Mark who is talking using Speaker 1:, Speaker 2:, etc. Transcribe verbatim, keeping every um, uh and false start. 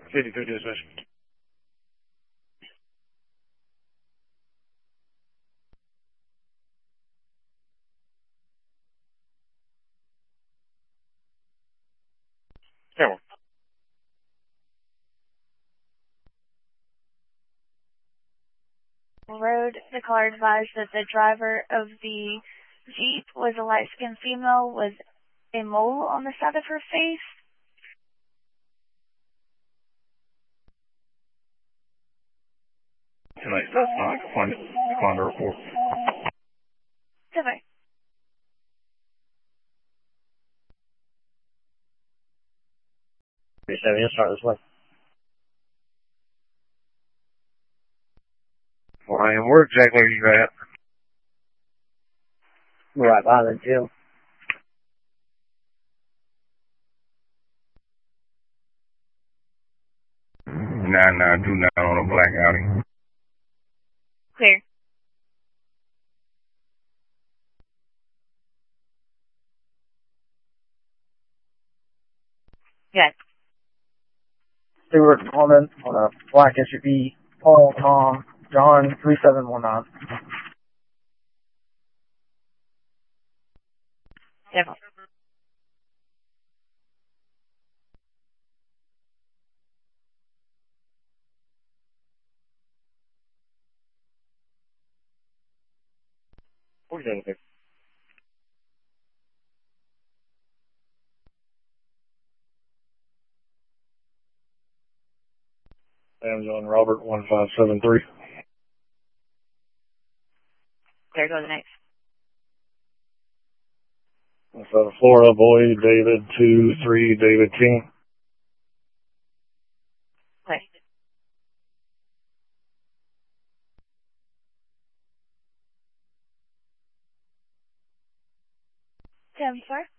Speaker 1: fifty-three dispatch. Camera.
Speaker 2: Road, the caller advised that the driver of the Jeep was a light-skinned female with a mole on the side of her face.
Speaker 1: Tonight, that's not find it. Find a report.
Speaker 2: Goodbye.
Speaker 3: three seven, you'll start this way.
Speaker 1: Ryan, where exactly are you at?
Speaker 3: We're right by the jail.
Speaker 1: nine nine two nine on a black Audi.
Speaker 2: Clear. Good.
Speaker 3: Stewart Coleman on a black S U V, Paul Tom John three seven one nine.
Speaker 2: Devil.
Speaker 1: forty-seven, six. Amazon Robert one five seven three.
Speaker 2: There goes the next.
Speaker 1: That's out of Florida, boy, David two three, David King.
Speaker 2: Clear. ten four.